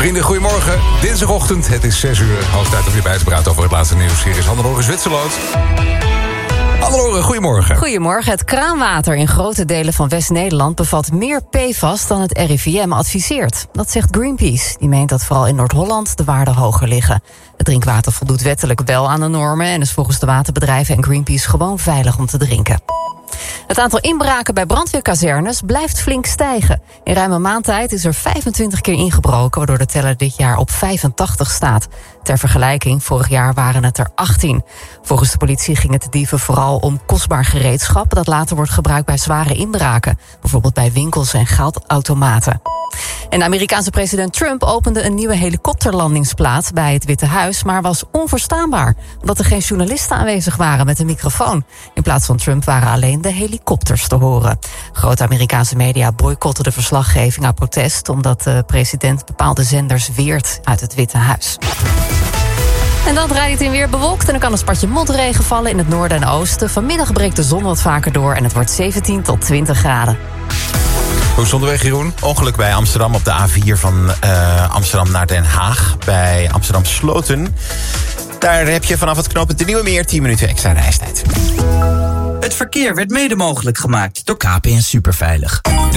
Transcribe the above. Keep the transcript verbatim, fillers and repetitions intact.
Vrienden, goedemorgen. Dinsdagochtend, het is zes uur. Hoogst tijd om weer bij te praten over het laatste nieuws. Hier is Hannelore Zwitserloot. Hannelore, goedemorgen. Goedemorgen. Het kraanwater in grote delen van West-Nederland bevat meer P F A S dan het R I V M adviseert. Dat zegt Greenpeace. Die meent dat vooral in Noord-Holland de waarden hoger liggen. Het drinkwater voldoet wettelijk wel aan de normen en is volgens de waterbedrijven en Greenpeace gewoon veilig om te drinken. Het aantal inbraken bij brandweerkazernes blijft flink stijgen. In ruim een maand tijd is er vijfentwintig keer ingebroken, waardoor de teller dit jaar op vijfentachtig staat. Ter vergelijking, vorig jaar waren het er achttien. Volgens de politie ging het de dieven vooral om kostbaar gereedschap dat later wordt gebruikt bij zware inbraken. Bijvoorbeeld bij winkels en geldautomaten. En de Amerikaanse president Trump opende een nieuwe helikopterlandingsplaats bij het Witte Huis, maar was onverstaanbaar, omdat er geen journalisten aanwezig waren met een microfoon. In plaats van Trump waren alleen de helikopters te horen. Grote Amerikaanse media boycotten de verslaggeving uit protest, omdat de president bepaalde zenders weert uit het Witte Huis. En dan draait het in weer bewolkt en er kan een spatje motregen vallen in het noorden en oosten. Vanmiddag breekt de zon wat vaker door en het wordt zeventien tot twintig graden. Hoe is onderweg, Jeroen? Ongeluk bij Amsterdam op de A vier van uh, Amsterdam naar Den Haag. Bij Amsterdam Sloten. Daar heb je vanaf het knooppunt de Nieuwe Meer tien minuten extra reistijd. Het verkeer werd mede mogelijk gemaakt door K P N Superveilig.